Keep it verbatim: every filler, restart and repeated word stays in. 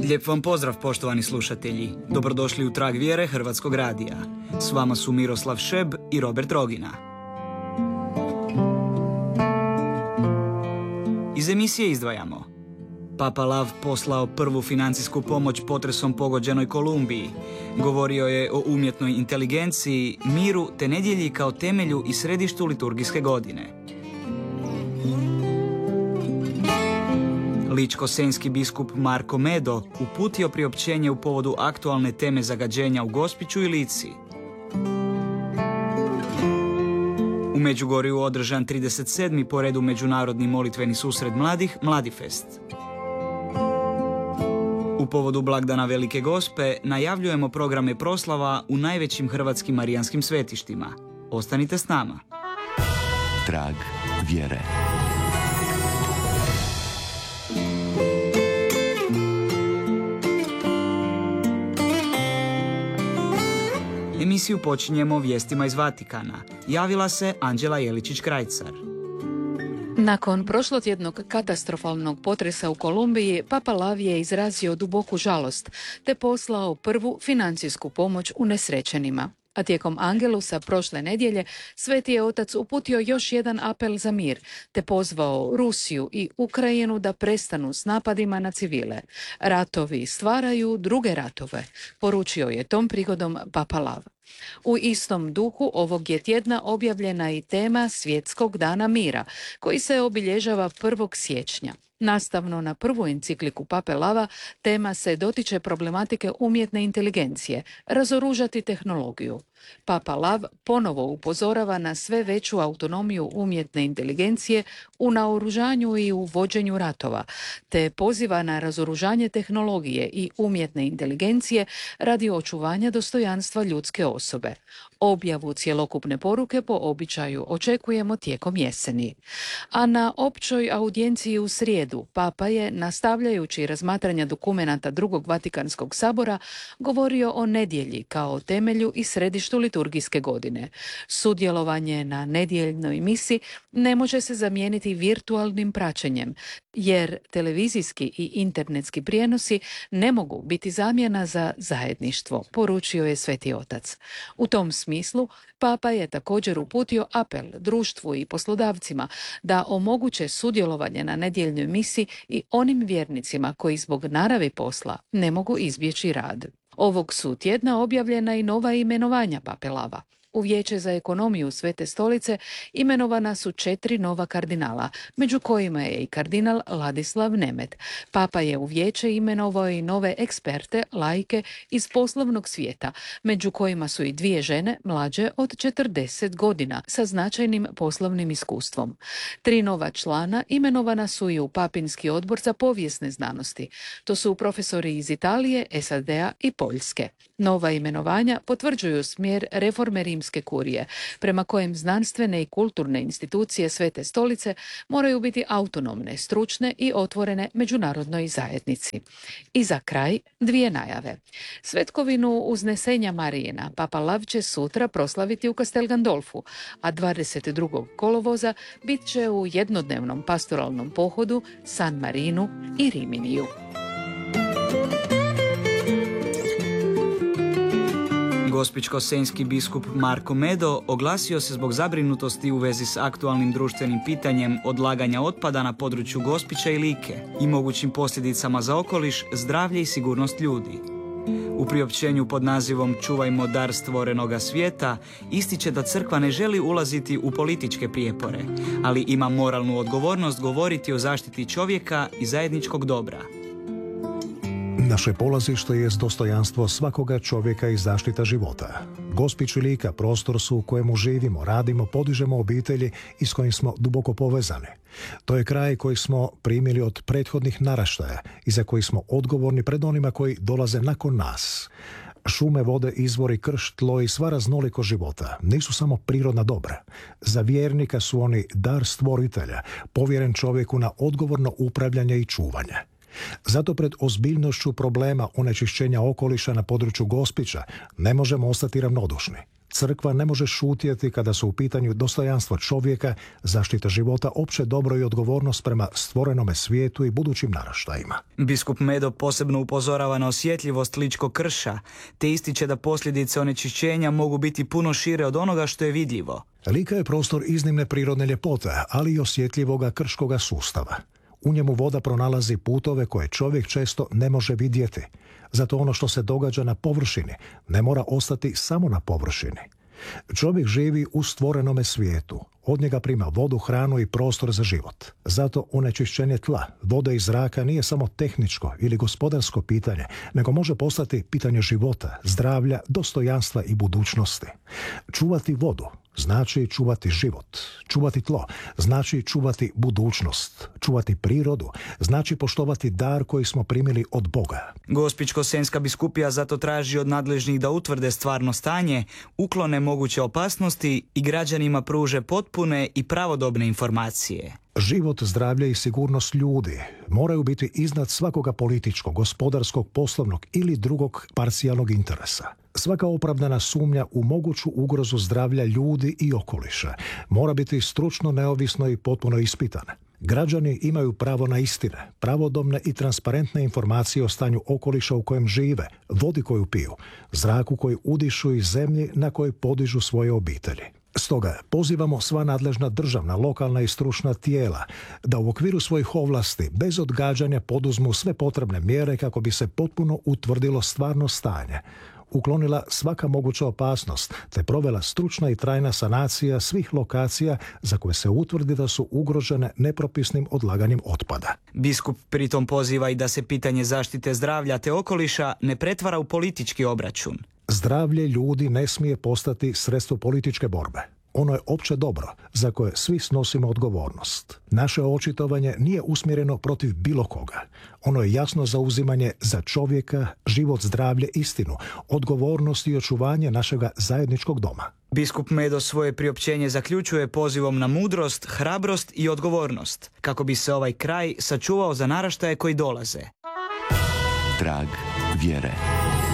Lijep vam pozdrav, poštovani slušatelji. Dobrodošli u Trag vjere Hrvatskog radija. S vama su Miroslav Šeb i Robert Rogina. Iz emisije izdvajamo: Papa Lav poslao prvu financijsku pomoć potresom pogođenoj Kolumbiji. Govorio je o umjetnoj inteligenciji, miru te nedjelji kao temelju i središtu liturgijske godine. Ličko-senjski biskup Marko Medo uputio priopćenje u povodu aktualne teme zagađenja u Gospiću i Lici. U Međugorju održan trideset sedmi po redu međunarodni molitveni susret mladih, Mladifest. U povodu blagdana Velike Gospe najavljujemo programe proslava u najvećim hrvatskim marijanskim svetištima. Ostanite s nama. Trag vjere. Emisiju počinjemo vijestima iz Vatikana. Javila se Anđela Jeličić-Krajcar. Nakon prošlotjednog katastrofalnog potresa u Kolumbiji, Papa Lav je izrazio duboku žalost te poslao prvu financijsku pomoć unesrećenima. A tijekom Angelusa prošle nedjelje Sveti je Otac uputio još jedan apel za mir, te pozvao Rusiju i Ukrajinu da prestanu s napadima na civile. Ratovi stvaraju druge ratove, poručio je tom prigodom Papa Lav. U istom duhu ovog je tjedna objavljena i tema Svjetskog dana mira, koji se obilježava prvog siječnja. Nastavno na prvu encikliku Pape Lava, tema se dotiče problematike umjetne inteligencije, razoružati tehnologiju. Papa Lav ponovo upozorava na sve veću autonomiju umjetne inteligencije u naoružanju i u vođenju ratova, te poziva na razoružanje tehnologije i umjetne inteligencije radi očuvanja dostojanstva ljudske osobe. Objavu cjelokupne poruke po običaju očekujemo tijekom jeseni. A na općoj audijenciji u srijedu Papa je, nastavljajući razmatranja dokumenata Drugog Vatikanskog sabora, govorio o nedjelji kao temelju i središtu liturgijske godine. Sudjelovanje na nedjeljnoj misi ne može se zamijeniti virtualnim praćenjem, jer televizijski i internetski prijenosi ne mogu biti zamjena za zajedništvo, poručio je Sveti Otac. U tom smislu, Papa je također uputio apel društvu i poslodavcima da omoguće sudjelovanje na nedjeljnoj misi i onim vjernicima koji zbog naravi posla ne mogu izbjeći rad. Ovog su tjedna objavljena i nova imenovanja Pape Lava. U Vijeće za ekonomiju Svete stolice imenovana su četiri nova kardinala, među kojima je i kardinal Ladislav Nemet. Papa je u vijeće imenovao i nove eksperte, laike iz poslovnog svijeta, među kojima su i dvije žene mlađe od četrdeset godina sa značajnim poslovnim iskustvom. Tri nova člana imenovana su i u Papinski odbor za povijesne znanosti. To su profesori iz Italije, S A D-a i Poljske. Nova imenovanja potvrđuju smjer reforme rimske kurije, prema kojem znanstvene i kulturne institucije Svete stolice moraju biti autonomne, stručne i otvorene međunarodnoj zajednici. I za kraj dvije najave. Svetkovinu Uznesenja Marijina Papa Lav će sutra proslaviti u Castel Gandolfu, a dvadeset drugog kolovoza bit će u jednodnevnom pastoralnom pohodu San Marinu i Riminiju. Gospićko-senjski biskup Marko Medo oglasio se zbog zabrinutosti u vezi s aktualnim društvenim pitanjem odlaganja otpada na području Gospića i Like i mogućim posljedicama za okoliš, zdravlje i sigurnost ljudi. U priopćenju pod nazivom Čuvajmo dar stvorenoga svijeta ističe da crkva ne želi ulaziti u političke prijepore, ali ima moralnu odgovornost govoriti o zaštiti čovjeka i zajedničkog dobra. Naše polazište je dostojanstvo svakoga čovjeka i zaštita života. Gospić i Lika prostor su u kojemu živimo, radimo, podižemo obitelji i s kojim smo duboko povezani. To je kraj koji smo primili od prethodnih naraštaja i za koji smo odgovorni pred onima koji dolaze nakon nas. Šume, vode, izvori, krš, tlo i sva raznoliko života nisu samo prirodna dobra. Za vjernika su oni dar stvoritelja, povjeren čovjeku na odgovorno upravljanje i čuvanje. Zato pred ozbiljnošću problema onečišćenja okoliša na području Gospića ne možemo ostati ravnodušni. Crkva ne može šutjeti kada su u pitanju dostojanstvo čovjeka, zaštita života, opće dobro i odgovornost prema stvorenome svijetu i budućim naraštajima. Biskup Medo posebno upozorava na osjetljivost ličkog krša, te ističe da posljedice onečišćenja mogu biti puno šire od onoga što je vidljivo. Lika je prostor iznimne prirodne ljepote, ali i osjetljivoga krškoga sustava. U njemu voda pronalazi putove koje čovjek često ne može vidjeti. Zato ono što se događa na površini ne mora ostati samo na površini. Čovjek živi u stvorenome svijetu. Od njega prima vodu, hranu i prostor za život. Zato onečišćenje tla, vode i zraka nije samo tehničko ili gospodarsko pitanje, nego može postati pitanje života, zdravlja, dostojanstva i budućnosti. Čuvati vodu znači čuvati život. Čuvati tlo znači čuvati budućnost. Čuvati prirodu znači poštovati dar koji smo primili od Boga. Gospićko-senjska biskupija zato traži od nadležnih da utvrde stvarno stanje, uklone moguće opasnosti i građanima pruže potpune i pravodobne informacije. Život, zdravlje i sigurnost ljudi moraju biti iznad svakoga političkog, gospodarskog, poslovnog ili drugog parcijalnog interesa. Svaka opravdana sumnja u moguću ugrozu zdravlja ljudi i okoliša mora biti stručno, neovisno i potpuno ispitana. Građani imaju pravo na istine, pravodobne i transparentne informacije o stanju okoliša u kojem žive, vodi koju piju, zraku koji udišu i zemlji na kojoj podižu svoje obitelji. Stoga pozivamo sva nadležna državna, lokalna i stručna tijela da u okviru svojih ovlasti bez odgađanja poduzmu sve potrebne mjere kako bi se potpuno utvrdilo stvarno stanje, uklonila svaka moguća opasnost te provela stručna i trajna sanacija svih lokacija za koje se utvrdi da su ugrožene nepropisnim odlaganjem otpada. Biskup pritom poziva i da se pitanje zaštite zdravlja te okoliša ne pretvara u politički obračun. Zdravlje ljudi ne smije postati sredstvo političke borbe. Ono je opće dobro za koje svi snosimo odgovornost. Naše očitovanje nije usmjereno protiv bilo koga. Ono je jasno zauzimanje za čovjeka, život, zdravlje, istinu, odgovornost i očuvanje našega zajedničkog doma. Biskup Medo svoje priopćenje zaključuje pozivom na mudrost, hrabrost i odgovornost, kako bi se ovaj kraj sačuvao za naraštaje koji dolaze. Trag vjere.